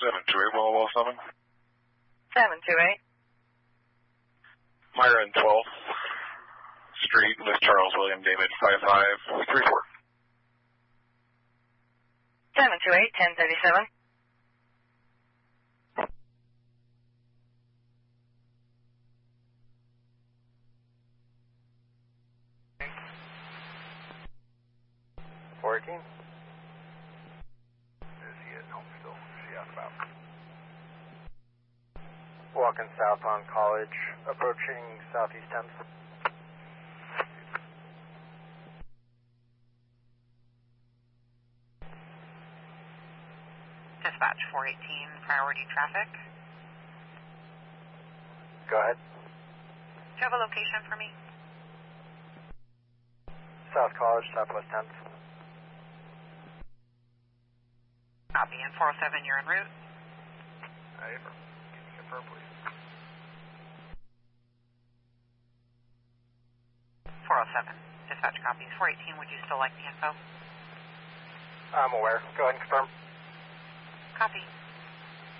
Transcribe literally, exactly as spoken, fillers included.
seven two eight, well, well, seven. seven two eight. Myron twelfth Street with Charles William David five five three four. seven two eight, ten thirty-seven. fourteen. Is he at home still? Is she out about? Walking south on College, approaching Southeast tenth. Dispatch four eighteen, priority traffic. Go ahead. Do you have a location for me? South College, Southwest tenth. Copy. And four oh seven, you're en route? Hey, can you confirm, please? four oh seven, dispatch copies. four eighteen, would you still like the info? I'm aware. Go ahead and confirm. Copy.